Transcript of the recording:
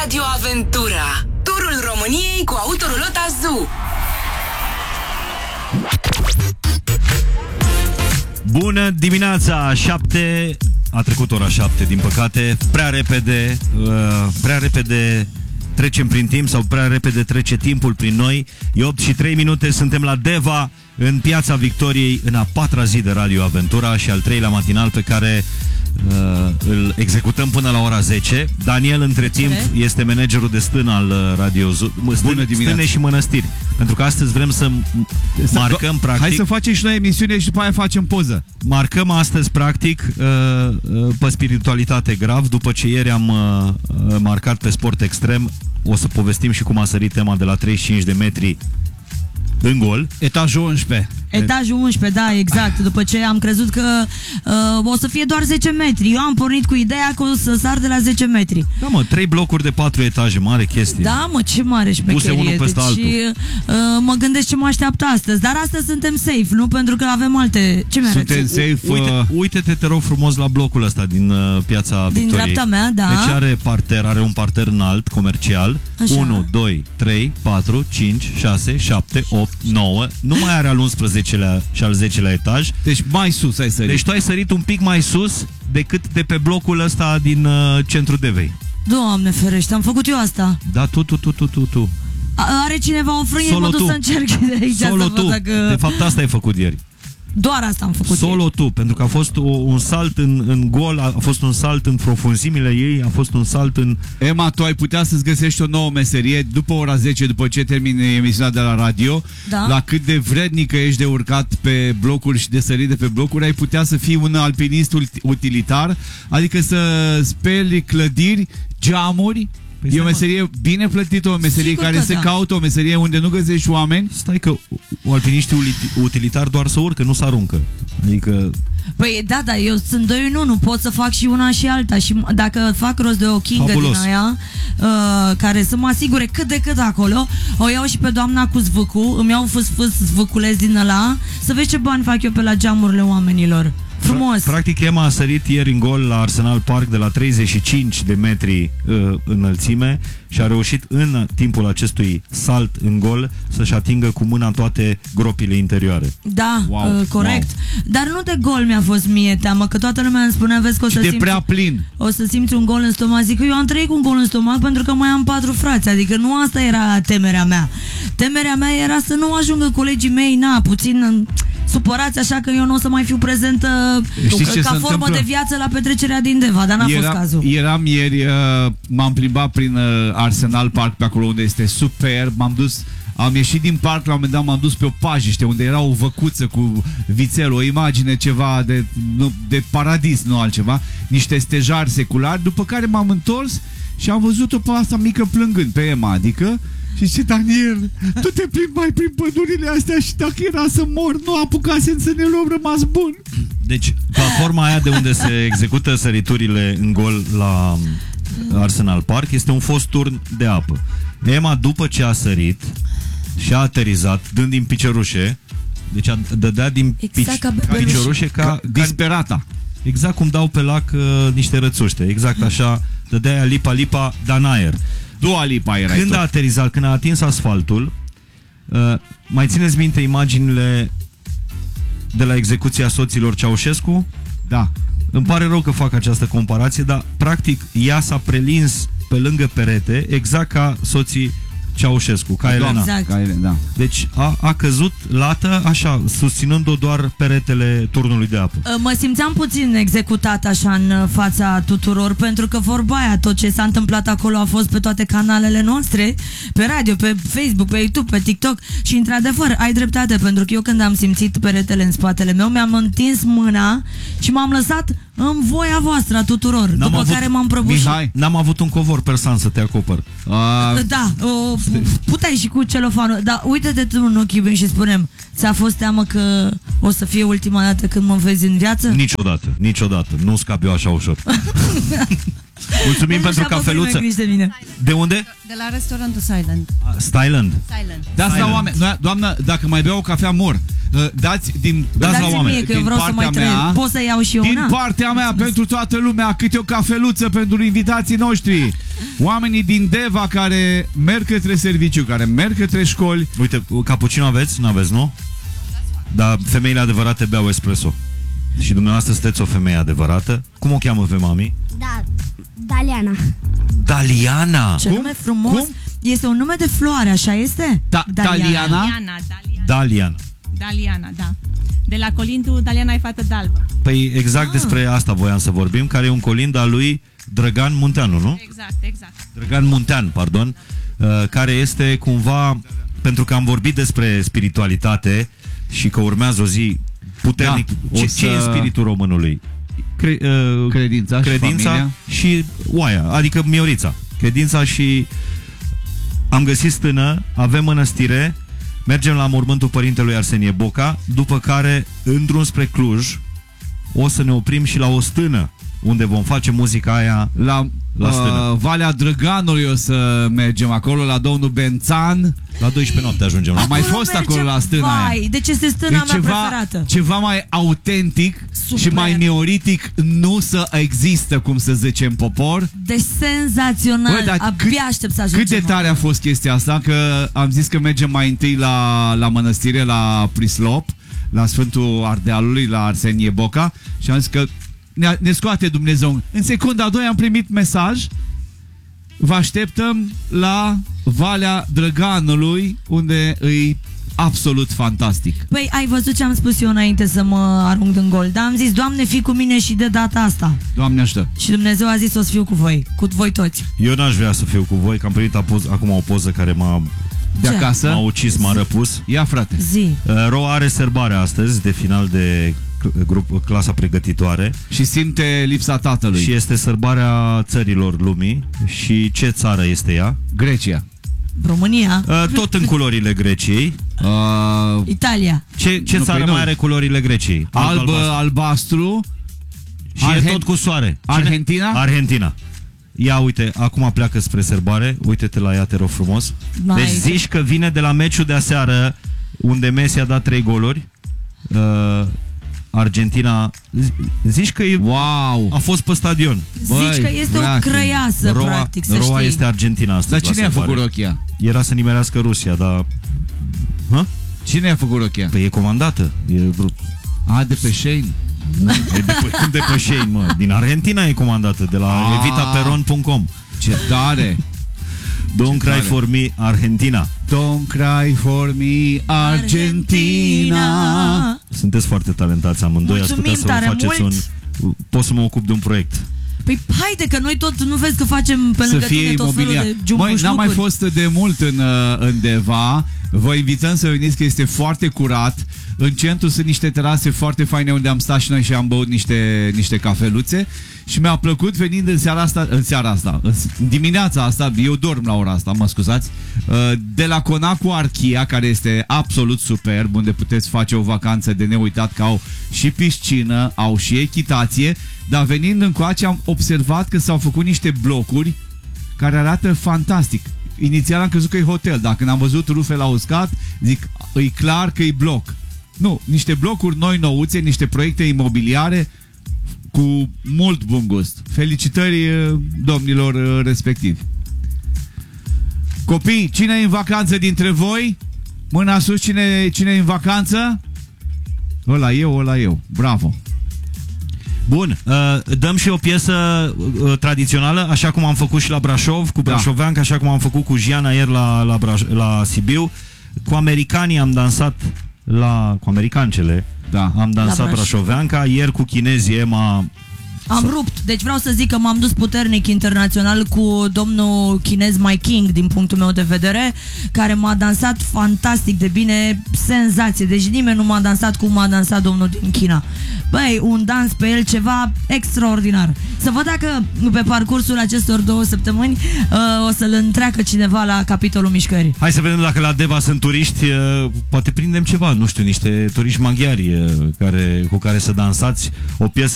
Radio Aventura, turul României cu Autorulota Zoo. Bună dimineața, 7. A trecut ora 7, din păcate. Prea repede trecem prin timp, sau prea repede trece timpul prin noi. E 8 și 3 minute, suntem la Deva, în Piața Victoriei, în a 4-a zi de Radio Aventura și al 3-lea matinal pe care îl executăm până la ora 10. Daniel, între timp, este managerul de stână al Radio Zoo. Stâne și mănăstiri. Pentru că astăzi vrem să marcăm, practic... Hai să facem și noi emisiune și după aia facem poză. Marcăm astăzi, practic, pe spiritualitate grav. După ce ieri am marcat pe sport extrem, o să povestim și cum a sărit tema de la 35 de metri în gol. Etajul 11. Etajul 11, da, exact. După ce am crezut că o să fie doar 10 metri. Eu am pornit cu ideea că o să sar de la 10 metri. Da, mă, 3 blocuri de 4 etaje, mare chestie. Da, mă, ce mare șmecherie. Puse unul peste altul. Mă gândesc ce mă așteaptă astăzi. Dar astăzi suntem safe, nu? Pentru că avem alte... Ce Suntem safe. Uite-te, te rog frumos, la blocul ăsta din Piața Victoriei. Din dreapta mea, da. Deci are un parter înalt, comercial. Așa. 1, 2, 3, 4, 5, 6, 7, 8, 9. Nu mai are al 11-lea și al 10-lea etaj. Deci mai sus ai sărit. Deci tu ai sărit un pic mai sus decât de pe blocul ăsta din centrul Devei. Doamne ferește, am făcut eu asta. Da, tu. Are cineva o frânie? Mă duc să încerc de aici. Solo tu. Dacă... De fapt asta ai făcut ieri. Doar asta am făcut. Solo tu, pentru că a fost un salt în gol, a fost un salt în profunzimile ei, a fost un salt în... Emma, tu ai putea să-ți găsești o nouă meserie după ora 10, după ce termini emisiunea de la radio. Da? La cât de vrednică ești de urcat pe blocuri și de sărit de pe blocuri, ai putea să fii un alpinist utilitar, adică să speli clădiri, geamuri. E o meserie bine plătită, o meserie sigur care se caută, o meserie unde nu găsești oameni. Stai că alpiniștii utilitari doar să urcă, nu să aruncă. Adică... Păi da, eu sunt 2 în 1, pot să fac și una și alta. Și dacă fac rost de o kingă din aia care să mă asigure cât de cât acolo, o iau și pe doamna cu zvâcul, îmi iau fâs zvâculeț din ăla, să vezi ce bani fac eu pe la geamurile oamenilor. Frumos. Practic Emma a sărit ieri în gol la Arsenal Park de la 35 de metri înălțime și a reușit în timpul acestui salt în gol să-și atingă cu mâna toate gropile interioare. Da, corect. Wow. Dar nu de gol mi-a fost mie teamă, că toată lumea îmi spunea, vezi că o să simți un gol în stomac. Zic că eu am trăit cu un gol în stomac pentru că mai am 4 frați, adică nu asta era temerea mea. Temerea mea era să nu ajungă colegii mei, puțin supărați așa că eu nu o să mai fiu prezentă ca formă de viață la petrecerea din Deva, dar n-a fost cazul. Eram ieri, m-am plimbat prin Arsenal Park, pe acolo unde este super, am ieșit din parc, la un moment dat m-am dus pe o pajiște unde era o văcuță cu vițel, o imagine ceva de paradis, nu altceva, niște stejari seculari, după care m-am întors și am văzut-o pe asta mică plângând, pe Emma, adică. Și zice, Daniel, tu te plimbi mai prin pădurile astea și dacă era să mor, nu apucasem să ne luăm, rămas bun. Deci, platforma aia de unde se execută săriturile în gol la Arsenal Park este un fost turn de apă. Emma, după ce a sărit și a aterizat, dând din piciorușe, deci dădea din piciorușe ca disperata. Exact cum dau pe lac niște rățuște. Exact așa, dădea ea lipa, dar în aer. Dua Lipa era. Când a aterizat, când a atins asfaltul, mai țineți minte imaginile de la execuția soților Ceaușescu? Da. Îmi pare rău că fac această comparație, dar practic ea s-a prelins pe lângă perete, exact ca soții Ceaușescu, ca Elena. Exact. Ca Elena, da. Deci a căzut lată, așa, susținând-o doar peretele turnului de apă. Mă simțeam puțin executat așa în fața tuturor, pentru că vorba aia, tot ce s-a întâmplat acolo a fost pe toate canalele noastre, pe radio, pe Facebook, pe YouTube, pe TikTok și într-adevăr ai dreptate, pentru că eu când am simțit peretele în spatele meu, mi-am întins mâna și m-am lăsat în voia voastră a tuturor. După care m-am prăbușit. Mihai, n-am avut un covor persan să te acopăr. Da, puteai și cu celofanul. Dar uite-te tu în ochii mei și spunem, ți-a fost teamă că o să fie ultima dată când mă vezi în viață? Niciodată. Nu scap eu așa ușor. Mulțumim pentru cafeluță. De unde? De la restaurantul Silent. Silent. Dați la oameni. Doamnă, dacă mai beau o cafea mor, dați la oameni. Mie, că eu vreau să mai trăiesc. Pot să iau și eu din partea mea, pentru toată lumea, câte o cafeluță pentru invitații noștri. Oamenii din Deva care merg către serviciu, care merg către școli. Uite, cappuccino aveți? N-aveți, nu? Dar femeile adevărate beau espresso. Și dumneavoastră sunteți o femeie adevărată. Cum o cheamă pe mami? Da, Daliana. Daliana! Ce nume frumos! Cum? Este un nume de floare, așa este? Daliana? Daliana, da. De la colindul Daliana e fată d'albă. Păi exact despre asta voiam să vorbim, care e un colind al lui Drăgan Munteanu, nu? Exact. Drăgan Muntean, pardon, care este cumva, pentru că am vorbit despre spiritualitate și că urmează o zi puternic. Da, Ce e spiritul românului? Credința și oaia, adică Miorița. Credința și... Am găsit stână, avem mănăstire, mergem la mormântul părintelui Arsenie Boca, după care, în drum spre Cluj, o să ne oprim și la o stână, unde vom face muzica aia la stână. Valea Drăganului o să mergem acolo, la domnul Bențan. La 12 noapte ajungem. Am mai fost acolo la stâna aia. Deci este stâna mea preferată. Ceva mai autentic și mai neolitic nu să există, cum să zicem, popor. De senzațional. Abia aștept să ajungem. Cât de tare a fost chestia asta, că am zis că mergem mai întâi la mănăstire, la Prislop, la Sfântul Ardealului, la Arsenie Boca, și am zis că ne scoate Dumnezeu. În secunda a doua am primit mesaj: vă așteptăm la Valea Drăganului, unde îi absolut fantastic. Păi ai văzut ce am spus eu înainte să mă arunc în gol? Dar am zis, Doamne, fii cu mine și de data asta. Doamne ajută. Și Dumnezeu a zis, o să fiu cu voi toți. Eu n-aș vrea să fiu cu voi, că am primit acum o poză care de acasă? M-a ucis, m-a răpus. Ia, frate. Zi. Ro are sărbare astăzi de final de clasa pregătitoare. Și simte lipsa tatălui. Și este sărbarea țărilor lumii. Și ce țară este ea? Grecia. România. Tot în culorile Greciei. Italia. Ce țară mai are culorile Greciei? Albastru. Și e tot cu soare. Argentina? Argentina. Ia uite, acum pleacă spre sărbare. Uite-te la ea, te rog frumos. Deci zici că vine de la meciul de aseară, unde Messi a dat 3 goluri. Argentina. Zici că a fost pe stadion. Zici că este o crăiasă, practic, să Roa știi. este Argentina astăzi. Dar cine a făcut rochia? Era să nimerească Rusia, dar... Cine a făcut rochia? Păi e comandată. De pe Shane. De pe Shane, mă. Din Argentina e comandată, de la evitaperon.com. Ce tare! Don't cry for me, Argentina. Don't cry for me, Argentina. Sunteți foarte talentați amândoi. Ați putea să vă faceți pot să mă ocup de un proiect. Păi haide că noi tot, nu vezi că facem pe lângă tine tot felul de jumbuș. N-am mai fost de mult în Deva. Vă invităm să veniți, că este foarte curat. În centru sunt niște terase foarte faine unde am stat și noi și am băut niște cafeluțe. Și mi-a plăcut venind în dimineața asta, eu dorm la ora asta, mă scuzați, de la Conacul Archia, care este absolut superb, unde puteți face o vacanță de neuitat, că au și piscină, au și echitație. Dar venind încoace am observat că s-au făcut niște blocuri care arată fantastic. Inițial am crezut că e hotel, dar când am văzut rufe la uscat, zic, e clar că e bloc. Nu, niște blocuri noi nouțe, niște proiecte imobiliare cu mult bun gust. Felicitări domnilor respectivi. Copii, cine e în vacanță dintre voi? Mâna sus, cine e în vacanță? Ăla eu. Bravo. Bun, dăm și o piesă tradițională, așa cum am făcut și la Brașov, cu brașoveancă, așa cum am făcut cu Giana ieri la Sibiu. Cu americanii am dansat cu americancele. Am dansat brașoveanca, ieri cu chinezii Emma. Am rupt, deci vreau să zic că m-am dus puternic internațional cu domnul chinez My King, din punctul meu de vedere, care m-a dansat fantastic de bine, senzație, deci nimeni nu m-a dansat cum m-a dansat domnul din China. Băi, un dans pe el, ceva extraordinar. Să văd dacă pe parcursul acestor 2 săptămâni o să-l întreacă cineva la capitolul mișcării. Hai să vedem dacă la Deva sunt turiști, poate prindem ceva, nu știu, niște turiști maghiari cu care să dansați o piesă